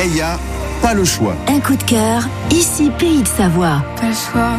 Yaya, pas le choix. Un coup de cœur, ici Pays de Savoie. Pas le choix.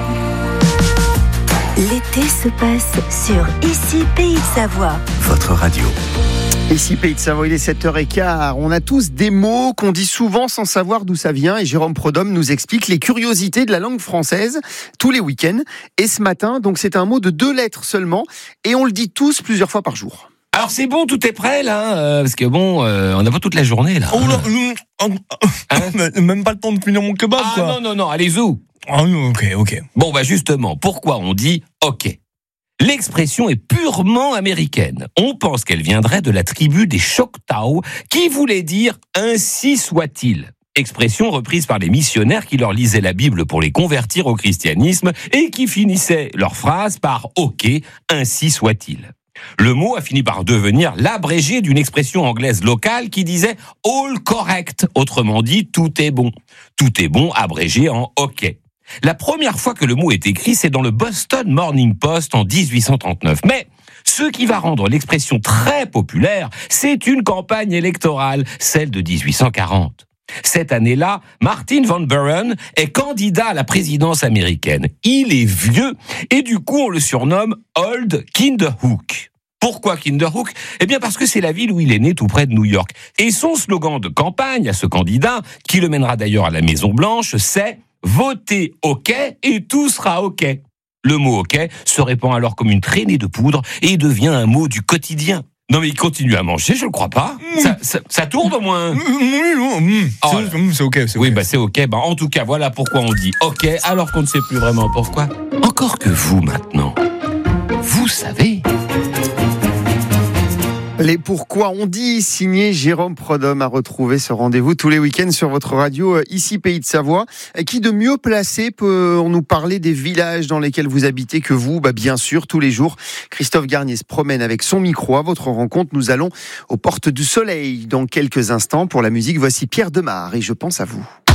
L'été se passe sur Ici Pays de Savoie. Votre radio. Ici Pays de Savoie, il est 7h15. On a tous des mots qu'on dit souvent sans savoir d'où ça vient. Et Jérôme Prodhomme nous explique les curiosités de la langue française tous les week-ends. Et ce matin, donc c'est un mot de 2 lettres seulement. Et on le dit tous plusieurs fois par jour. Alors c'est bon, tout est prêt là, parce que bon, on n'a pas toute la journée là. Oh là, même pas le temps de finir mon kebab, quoi. Non, allez-y. Ah, ok. Bon, justement, pourquoi on dit « ok » ? L'expression est purement américaine. On pense qu'elle viendrait de la tribu des Choctaw, qui voulait dire « ainsi soit-il ». Expression reprise par les missionnaires qui leur lisaient la Bible pour les convertir au christianisme et qui finissaient leur phrase par « ok, ainsi soit-il ». Le mot a fini par devenir l'abrégé d'une expression anglaise locale qui disait « all correct », autrement dit « tout est bon ». Tout est bon abrégé en « ok ». La première fois que le mot est écrit, c'est dans le Boston Morning Post en 1839. Mais ce qui va rendre l'expression très populaire, c'est une campagne électorale, celle de 1840. Cette année-là, Martin Van Buren est candidat à la présidence américaine. Il est vieux et du coup on le surnomme Old Kinderhook. Pourquoi Kinderhook ? Eh bien parce que c'est la ville où il est né tout près de New York. Et son slogan de campagne à ce candidat, qui le mènera d'ailleurs à la Maison-Blanche, c'est « Votez OK et tout sera OK ». Le mot « OK » se répand alors comme une traînée de poudre et devient un mot du quotidien. Non mais il continue à manger, je le crois pas. Ça tourne au moins. C'est ok. Oui, c'est ok. En tout cas, voilà pourquoi on dit ok, alors qu'on ne sait plus vraiment pourquoi. Encore que vous, maintenant, vous savez. Les pourquoi on dit, signé Jérôme Prodhomme, à retrouver ce rendez-vous tous les week-ends sur votre radio Ici Pays de Savoie. Qui de mieux placé peut nous parler des villages dans lesquels vous habitez que vous ? Bien sûr, tous les jours, Christophe Garnier se promène avec son micro à votre rencontre. Nous allons aux Portes du Soleil dans quelques instants. Pour la musique, voici Pierre Demar et je pense à vous.